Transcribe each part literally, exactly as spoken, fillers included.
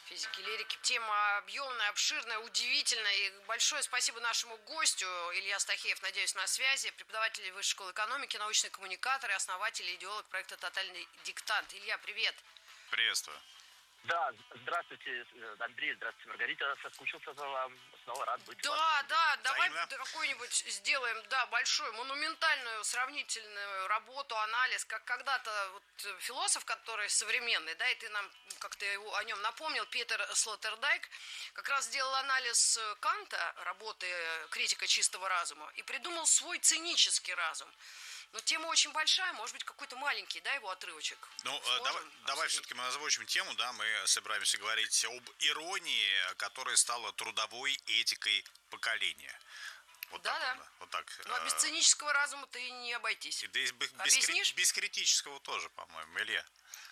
Физики, лирики. Тема объемная, обширная, удивительная. И большое спасибо нашему гостю. Илья Стахеев, надеюсь, на связи. Преподаватель Высшей школы экономики, научный коммуникатор и основатель и идеолог проекта «Тотальный диктант». Илья, привет. Приветствую. Да, здравствуйте, Андрей, здравствуйте, Маргарита. Соскучился за вами. Снова рад быть Да, у вас. да, давай Взаимно. какую-нибудь сделаем, да, большую, монументальную, сравнительную работу, анализ, как когда-то вот философ, который современный, да, и ты нам как-то его, о нем напомнил, Питер Слоттердайк, как раз сделал анализ Канта, работы критика чистого разума, и придумал свой цинический разум. Но тема очень большая, может быть, какой-то маленький, да, его отрывочек. Ну, давай, давай все-таки мы озвучим тему, да, мы собираемся говорить об иронии, которая стала трудовой этикой поколения. Вот да, так да. Вот, вот так. Ну, а без цинического разума-то и не обойтись. И без, без, Объяснишь? без критического тоже, по-моему, Илья.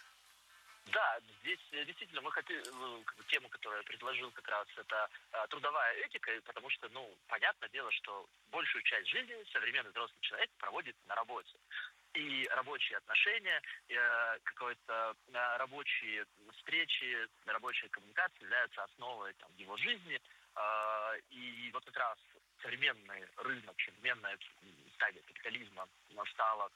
Да, здесь действительно мы хотим, тему, которую я предложил, как раз это а, трудовая этика, потому что, ну, понятное дело, что большую часть жизни современный взрослый человек проводит на работе. И рабочие отношения, э, какой-то э, рабочие встречи, рабочая коммуникация являются основой там, его жизни. Э, и вот как раз современный рынок, современная стадия капитализма стала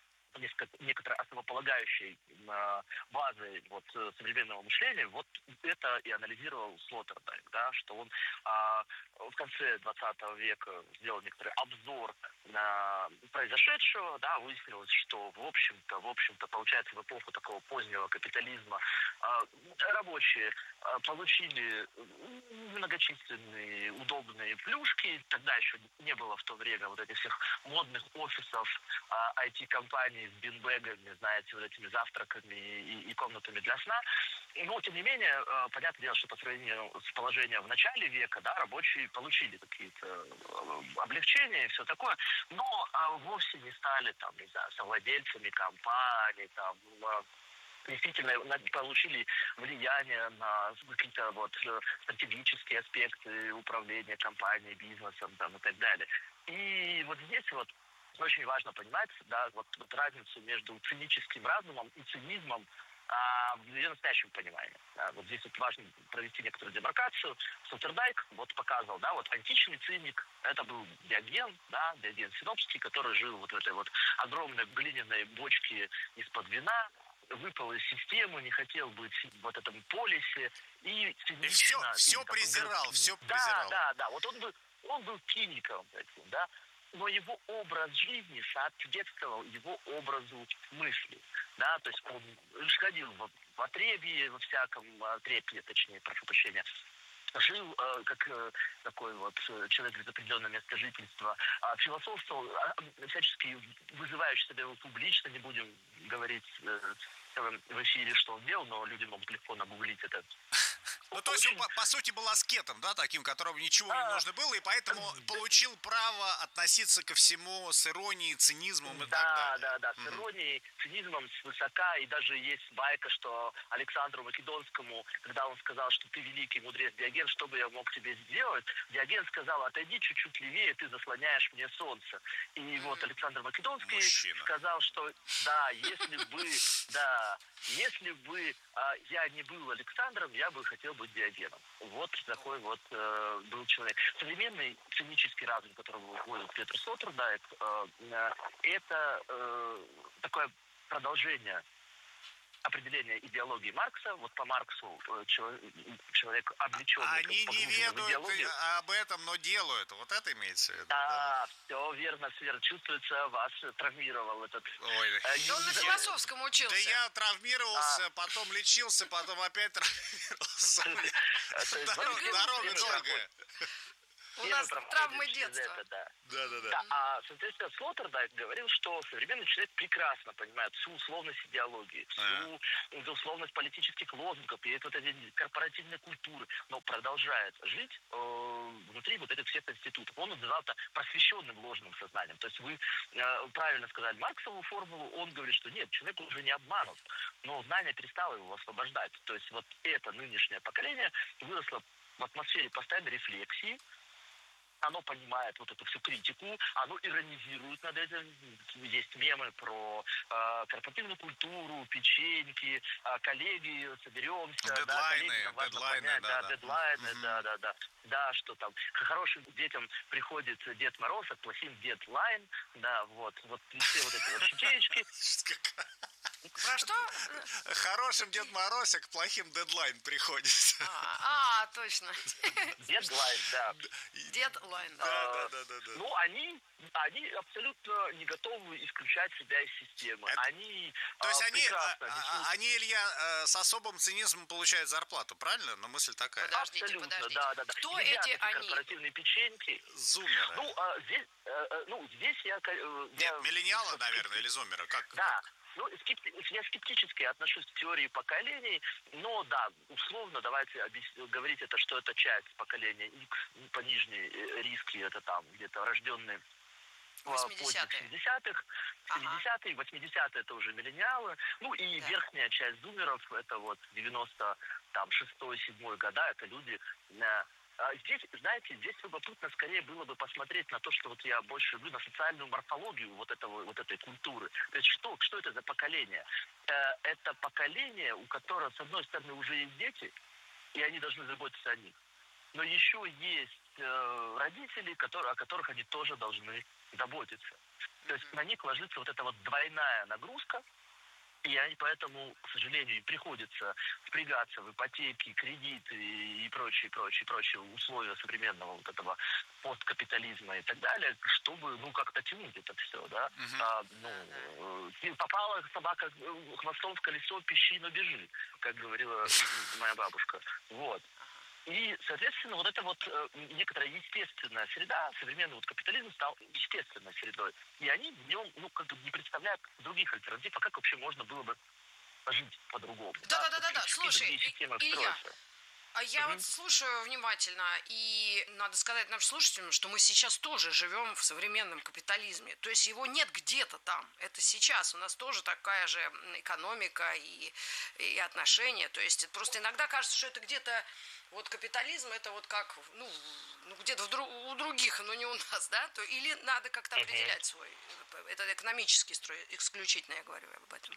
некоторой основополагающей э, базой вот, современного мышления, вот это и анализировал Слоттердайк, да, что он э, в конце двадцатого века сделал некоторый обзор э, произошедшего, да, выяснилось, что в общем-то, в общем-то, получается, в эпоху такого позднего капитализма э, рабочие э, получили многочисленные удобные плюшки, тогда еще не было в то время вот этих всех модных офисов, э, ай ти-компаний с бинбэгами, знаете, вот этими завтраками и, и комнатами для сна. Но, тем не менее, понятное дело, что по сравнению с положением в начале века, да, рабочие получили какие-то облегчения и все такое, но вовсе не стали, там, не знаю, совладельцами компаний, там, действительно получили влияние на какие-то вот стратегические аспекты управления компанией, бизнесом, там, и так далее. И вот здесь вот очень важно понимать, да, вот, вот разницу между циническим разумом и цинизмом а, в ее настоящем понимании. Да, вот здесь вот важно провести некоторую демаркацию. Слоттердайк вот показывал, да, вот античный циник, это был Диоген, да, Диоген Синопский, который жил вот в этой вот огромной глиняной бочке из-под вина, выпал из системы, не хотел быть в вот этом полисе и цинично... И все, все такой, презирал, был, все да, презирал. Да, да, вот он был, он был циником таким, да, но его образ жизни соответствовал его образу мысли, да, то есть он ходил в, в отребье, во всяком отребье, точнее, прошу прощения, жил э, как э, такой вот человек без определенного места жительства, э, философствовал, э, всячески вызывающий себя его публично, не будем говорить э, в эфире, что он делал, но люди могут легко нагуглить это. Ну, то есть он, по, по сути, был аскетом, да, таким, которому ничего не нужно было, и поэтому получил право относиться ко всему с иронией, цинизмом и да, так далее. Да, да, да, с иронией, цинизмом, свысока, и даже есть байка, что Александру Македонскому, когда он сказал, что ты великий мудрец Диоген, что бы я мог тебе сделать, Диоген сказал, отойди чуть-чуть левее, ты заслоняешь мне солнце. И вот Александр Македонский Мужчина. сказал, что да, если бы, да, если бы а, я не был Александром, я бы хотел быть Диогеном. Вот такой вот э, был человек. Современный цинический разум, которого вводит Питер Слоттердайк, э, э, это э, такое продолжение определения идеологии Маркса. Вот по Марксу э, человек, человек облеченный... Они не ведают об этом, но делают. Вот это имеется в виду, да? Да, все верно, все верно. Чувствуется, вас травмировал этот... Ой, да он на философском учился. Да я травмировался, а... потом лечился, потом опять травмировался. Дорога долгая. У нас травмы детства. Да. Да, да, да. да. А, соответственно, Слоттердайк говорил, что современный человек прекрасно понимает всю условность идеологии, всю а. условность политических лозунгов и вот эти корпоративной культуры, но продолжает жить э, внутри вот этих всех институтов. Он называл это просвещенным ложным сознанием. То есть вы э, правильно сказали Марксову формулу, он говорит, что нет, человек уже не обманут, но знание перестало его освобождать. То есть вот это нынешнее поколение выросло в атмосфере постоянной рефлексии, оно понимает вот эту всю критику, оно иронизирует над этим. Есть мемы про э, корпоративную культуру, печеньки, э, коллеги, соберемся, дедлайны, да, коллеги, нам важно дедлайны, понять, да, да, да. дедлайны, Угу. да, да, да, да, что там к хорошим детям приходит Дед Мороз, а к плохим дедлайн, да, вот, вот все вот эти вот шутеечки. Про что? Хорошим Дед Мороз, а к плохим дедлайн приходится. А, а точно. Дедлайн, да. Дедлайн, да. Да, да, да, да. Ну, они, они абсолютно не готовы исключать себя из системы. Это... Они То есть а, они, прекрасно а, несут... они, Илья, с особым цинизмом получают зарплату, правильно? Но мысль такая. Подождите, Абсолютно, подождите. да, да, да. Кто Едят эти они? корпоративные печеньки. Зумеры. Ну, а, здесь, а, ну, здесь я... Нет, я, миллениалы, наверное, или зумеры? Как? Да. Как? Ну, скепти... я скептически отношусь к теории поколений, но да, условно давайте объяс... говорить это, что это часть поколения X, по нижней риски, это там где-то рожденные в восьмидесятых, семидесятые, восьмидесятые это уже миллениалы, ну и да. Верхняя часть зумеров, это вот девяносто шестой седьмой года, это люди... Здесь, знаете, здесь любопытно скорее было бы посмотреть на то, что вот я больше люблю, на социальную морфологию вот, этого, вот этой культуры. То есть что, что это за поколение? Это поколение, у которого, с одной стороны, уже есть дети, и они должны заботиться о них. Но еще есть родители, которые, о которых они тоже должны заботиться. То есть на них ложится вот эта вот двойная нагрузка, и они поэтому, к сожалению, приходится впрягаться в ипотеки, кредиты и прочие, прочие, прочие условия современного вот этого посткапитализма и так далее, чтобы, ну, как-то тянуть это все, да. Uh-huh. А, ну, попала собака хвостом в колесо, пищи, но бежи, как говорила моя бабушка. Вот. И, соответственно, вот эта вот э, некоторая естественная среда, современный вот капитализм стал естественной средой. И они в нем, ну, как бы не представляют других альтернатив, а как вообще можно было бы жить по-другому. Да-да-да-да, слушай, Илья, а я угу. вот слушаю внимательно, и надо сказать нашим слушателям, что мы сейчас тоже живем в современном капитализме. То есть его нет где-то там. Это сейчас. У нас тоже такая же экономика и, и отношения. То есть просто иногда кажется, что это где-то... Вот капитализм это вот как, ну, ну где-то в дру, у других, но не у нас, да? То, или надо как-то определять свой... Это экономический строй, исключительно я говорю об этом.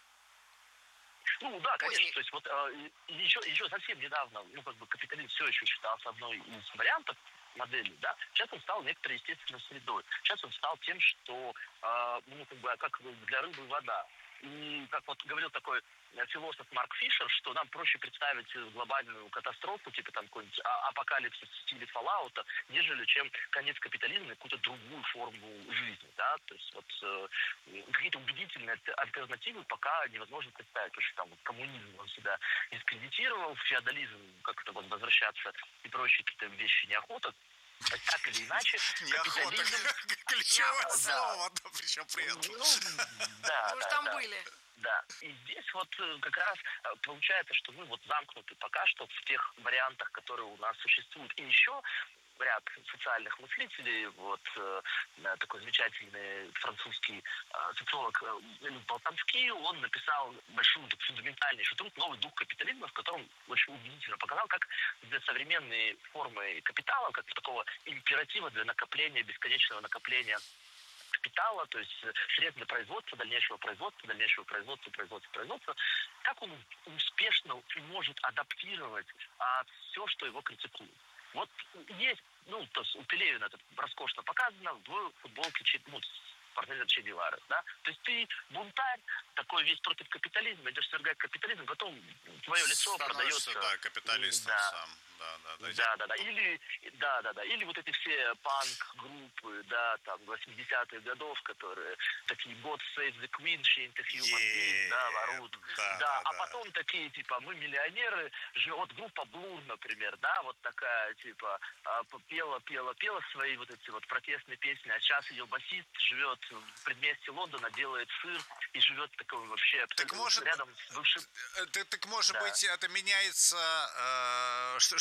Ну да, конечно, Поздний. То есть вот э, еще, еще совсем недавно, ну как бы капитализм все еще считался одной из вариантов модели, да, сейчас он стал некоторой естественной средой. Сейчас он стал тем, что, э, ну как бы, как для рыбы вода. И как вот говорил такой философ Марк Фишер, что нам проще представить глобальную катастрофу, типа там какой-нибудь апокалипсис в стиле Fallout, нежели чем конец капитализма и какую-то другую форму жизни, да, то есть вот э, какие-то убедительные альтернативы пока невозможно представить, потому что там вот, коммунизм он себя дискредитировал, феодализм как-то вот возвращаться и прочие какие-то вещи неохота. Так или иначе, неохота, ключевое слово, да, причем при этом. Ну, да, мы да, там да. были. Да, и здесь вот как раз получается, что мы вот замкнуты пока что в тех вариантах, которые у нас существуют. И еще ряд социальных мыслителей, вот э, такой замечательный французский э, социолог э, Болтанский, он написал большую, так, фундаментальнейшую труд «Новый дух капитализма», в котором очень убедительно показал, как для современной формы капитала, как такого императива для накопления, бесконечного накопления капитала, то есть средств для производства, дальнейшего производства, дальнейшего производства, производства, производства, как он успешно может адаптировать а, все, что его критикует. Вот есть, ну, то есть у Пелевина это роскошно показано в футболке, ну, портрет Че Гевары, да? То есть ты бунтарь, такой весь против капитализма, идешь свергать капитализм, потом твое лицо становишься, продается... да, капиталистом да. сам. Да, да, да. Да, да, да. Или, да, да, да. Или вот эти все панк-группы, да, там, восьмидесятых годов, которые такие God Save the Queen, Shame the Human Being, да, воруют. Да, да, да, а да. потом такие, типа, мы миллионеры, вот группа Blur, например, да, вот такая, типа, пела, пела, пела свои вот эти вот протестные песни, а сейчас ее басист живет в предместье Лондона, делает сыр и живет такой вообще так может, рядом с бывшим... Так, так может да. быть, это меняется, э, что,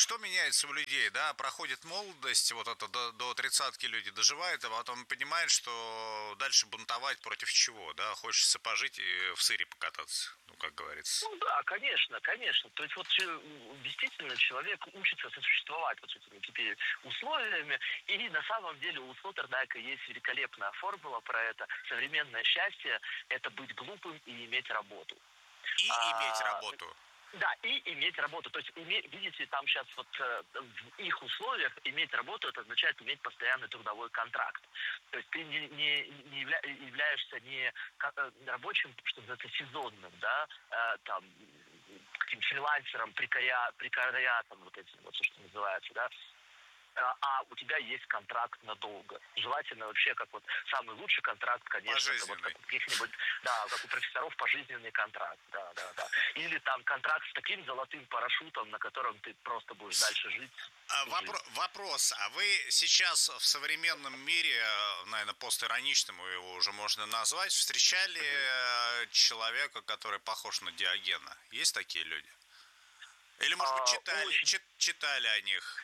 что меняется у людей, да, проходит молодость, вот это до, до тридцатки люди доживают, а потом понимают, что дальше бунтовать против чего, да, хочется пожить и в сыре покататься, ну, как говорится. Ну да, конечно, конечно. То есть вот действительно человек учится сосуществовать вот с этими теперь условиями, и на самом деле у Слоттердайка есть великолепная формула про это. Современное счастье – это быть глупым и иметь работу. И а, иметь работу. Да, и иметь работу. То есть, име, видите, там сейчас вот э, в их условиях иметь работу, это означает иметь постоянный трудовой контракт. То есть ты не, не, не явля, являешься не рабочим, что называется, сезонным, да, э, там, каким-то фрилансером, прекаря, прекариатом, вот этим вот, что называется, да, а у тебя есть контракт надолго. Желательно вообще, как вот самый лучший контракт, конечно, это вот как у каких-нибудь, да, как у профессоров пожизненный контракт, да, да, да. Или там контракт с таким золотым парашютом, на котором ты просто будешь дальше жить. А, вопро- вопрос, а вы сейчас в современном мире, наверное, постироничным его уже можно назвать, встречали uh-huh. человека, который похож на Диогена? Есть такие люди? Или, может быть, читали, а, очень... читали о них?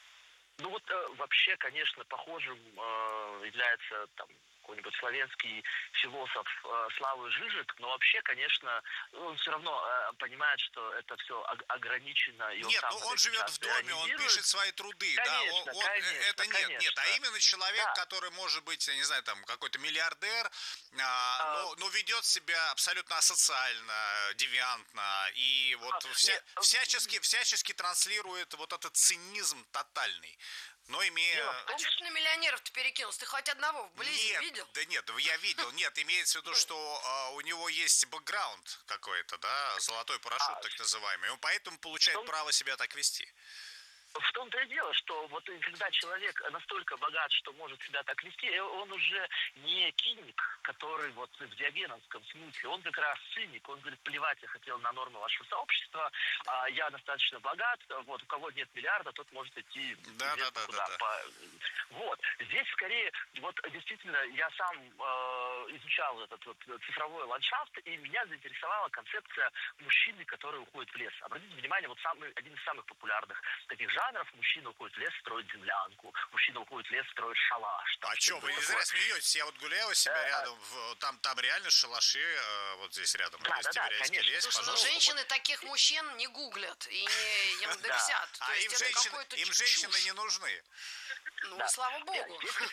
Ну вот э, вообще, конечно, похожим э, является там какой-нибудь славянский философ э, Славой Жижик, но вообще, конечно, он все равно э, понимает, что это все ограничено. И нет, он ну он живет в доме, он пишет свои труды, конечно, да, он, конечно, это нет, конечно. нет, а именно человек, да. который может быть, я не знаю, там какой-то миллиардер, а, а, но, но ведет себя абсолютно асоциально, девиантно и вот а, вся, нет, всячески, всячески транслирует вот этот цинизм тотальный. Но имея... том, а что ты на миллионеров-то перекинулся? Ты хоть одного вблизи нет, видел? Да нет, я видел. Нет, имеется в виду, что а, у него есть бэкграунд какой-то, да, золотой парашют, а, так называемый. Он поэтому получает том... право себя так вести. В том-то и дело, что вот когда человек настолько богат, что может себя так вести, он уже не киник, который вот в диогеновском смысле, он как раз циник, он говорит, плевать я хотел на нормы вашего сообщества, а я достаточно богат, вот у кого нет миллиарда, тот может идти да, да, да, куда. Да, да. По... Вот, здесь скорее, вот действительно, я сам э, изучал этот вот цифровой ландшафт, и меня заинтересовала концепция мужчины, который уходит в лес. Обратите внимание, вот самый, один из самых популярных таких жанров, мужчина уходит в лес, строит землянку, мужчина уходит в лес, строит шалаш. Там, а что, вы не зря смеетесь? Я вот гуляю у себя э, рядом, в, там, там реально шалаши, вот здесь рядом, да, есть да, Тиверяйский да, лес. Слушай, ну женщины вот... таких мужчин не гуглят и не им доксят. А им женщины не нужны. Ну, да. Слава богу. Здесь,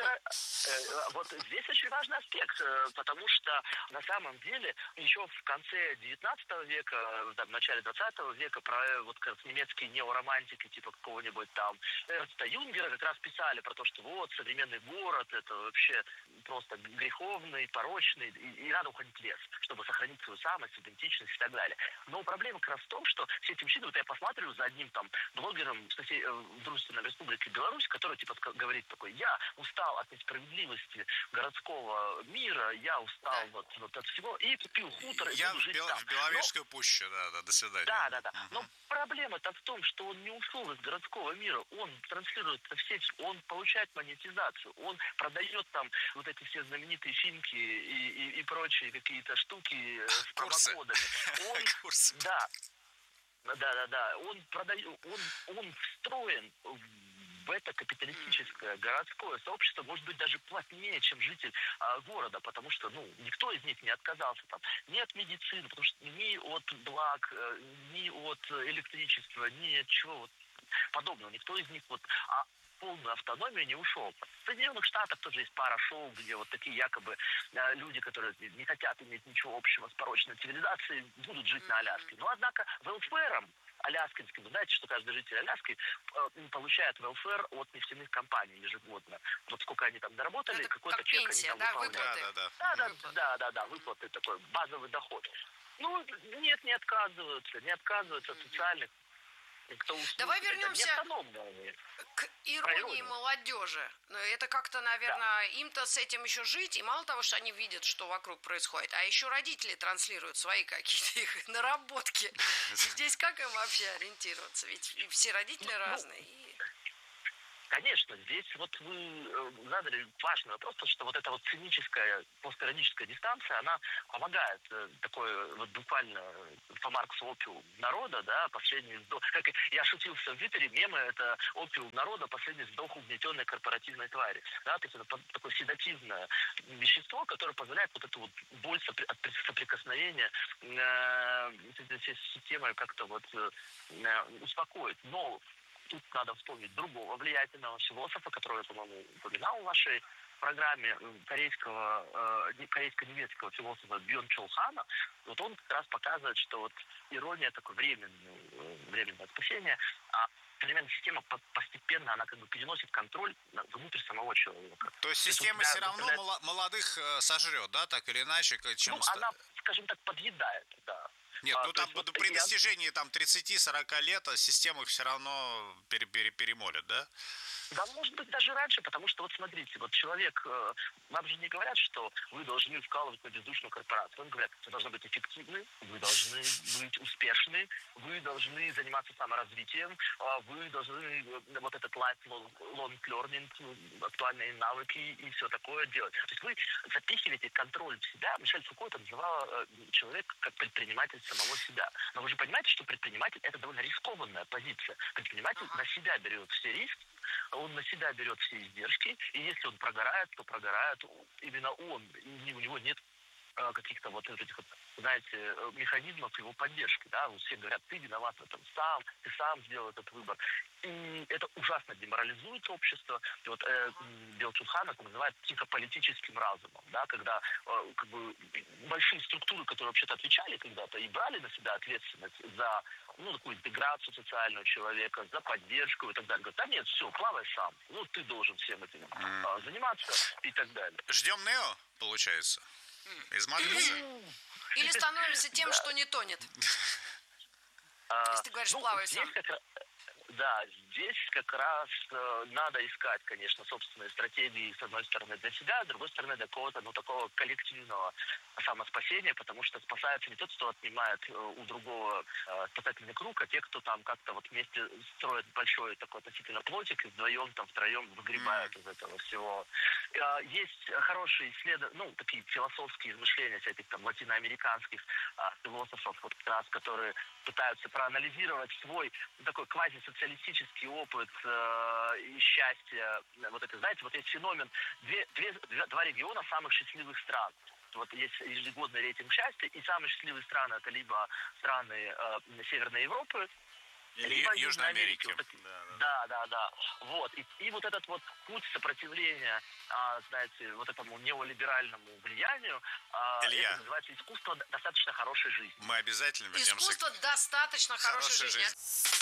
э, вот здесь очень важный аспект, потому что на самом деле еще в конце девятнадцатого века, в начале двадцатого века про вот как раз немецкие неоромантики типа какого-нибудь там Эрнста Юнгера как раз писали про то, что вот современный город это вообще просто греховный, порочный, и, и надо уходить в лес, чтобы сохранить свою самость, идентичность и так далее. Но проблема как раз в том, что все эти мужчины, вот я посматриваю за одним там блогером в Дружественной Республике Беларусь, который типа говорит такой, я устал от несправедливости городского мира, я устал вот, вот от всего, и купил хутор, и я буду жить Бел- там. в Беловежскую Но... пущу, да, да, до свидания. Да, да, да. Угу. Но проблема-то в том, что он не ушел из городского мира, он транслирует в сеть, он получает монетизацию, он продает там вот эти все знаменитые финки и, и, и прочие какие-то штуки с промокодами. Он, Курсы. Да, да, да, да. Он продает, он, он встроен в в это капиталистическое городское сообщество может быть даже плотнее, чем житель а, города, потому что, ну, никто из них не отказался там ни от медицины, потому что ни от благ, ни от электричества, ни от чего вот подобного. Никто из них вот а, полную автономию не ушел. В Соединенных Штатах тоже есть пара шоу, где вот такие якобы а, люди, которые не хотят иметь ничего общего с порочной цивилизацией, будут жить на Аляске. Но, однако, велфэром аляскинским, вы знаете, что каждый житель Аляски э, получает велфэр от нефтяных компаний ежегодно. Вот сколько они там доработали, это какой-то как чек пенсия, они там да, выполняют. выплаты. Да, да, да, да, да, да, да, выплаты такой, базовый доход. Ну, нет, не отказываются, не отказываются от социальных. Кто услуг, давай вернемся к иронии молодежи. Это как-то, наверное, да. им-то с этим еще жить, и мало того, что они видят, что вокруг происходит, а еще родители транслируют свои какие-то их наработки. Здесь как им вообще ориентироваться? Ведь все родители разные. Конечно, здесь вот вы задали важный вопрос, потому что вот эта вот циническая, постироническая дистанция, она помогает. Такой вот буквально по Марксу опиум народа, да, последний вздох. Как я шутил в Твиттере, мемы — это опиум народа, последний вздох угнетенной корпоративной твари. Да, то есть это такое седативное вещество, которое позволяет вот эту вот боль от соприкосновения с этой системой как-то вот успокоить. Но тут надо вспомнить другого влиятельного философа, которого я, по-моему, упоминал в вашей программе, корейского, э, корейско-немецкого философа Бьон Чхол Хана. Вот он как раз показывает, что вот ирония — такое временное, временное спасение, а современная система постепенно, она как бы переносит контроль внутрь самого человека. То есть система То есть, все равно заставляет... молодых сожрет, да, так или иначе? Чем ну, она, скажем так, подъедает, да. Нет, а, ну там вот при достижении там тридцати-сорока лет систему их все равно пере пере перемолят, да? Да, может быть, даже раньше, потому что, вот смотрите, вот человек, э, вам же не говорят, что вы должны вкалывать на бездушную корпорацию. Вам говорят, вы должны быть эффективны, вы должны быть успешны, вы должны заниматься саморазвитием, э, вы должны э, вот этот lifelong learning, актуальные навыки и все такое делать. То есть вы запихиваете контроль в себя. Мишель Фуко это называл э, человек как предприниматель самого себя. Но вы же понимаете, что предприниматель — это довольно рискованная позиция. Предприниматель на себя берет все риски, он на себя берет все издержки, и если он прогорает, то прогорает именно он, и у него нет э, каких-то вот этих, вот, знаете, механизмов его поддержки, да, все говорят, ты виноват в этом сам, ты сам сделал этот выбор. И это ужасно деморализует общество. И вот э, Бьон Чхол Хан это называют психополитическим разумом, да, когда э, как бы большие структуры, которые вообще-то отвечали когда-то и брали на себя ответственность за ну, такую интеграцию социального человека, за поддержку и так далее. Говорят, да нет, все, плавай сам. Ну, ты должен всем этим а, заниматься и так далее. Ждем Нео, получается, из Матрицы? Или становимся тем, что не тонет? Если ты говоришь, плавай сам. Да, здесь как раз э, надо искать, конечно, собственные стратегии, с одной стороны, для себя, с другой стороны, для какого-то, ну, такого коллективного самоспасения, потому что спасается не тот, кто отнимает э, у другого э, спасательный круг, а те, кто там как-то вот вместе строит большой такой относительно плотик, и вдвоем, там, втроем выгребают mm. из этого всего. Э, есть хорошие исследования, ну, такие философские измышления всяких там латиноамериканских э, философов, вот как раз, которые пытаются проанализировать свой ну, такой квазисоциалистический опыт э, и счастья. Вот это, знаете, вот есть феномен, две, две, два региона самых счастливых стран. Вот есть ежегодный рейтинг счастья, и самые счастливые страны — это либо страны э, Северной Европы, или Южной, Южной Америки. Америки. Вот, да, да, да, да. Вот. И, и вот этот вот путь сопротивления, а, знаете, вот этому неолиберальному влиянию, а, это называется искусство достаточно хорошей жизни. Мы обязательно вернемся. Искусство достаточно хорошей, хорошей жизни. жизни.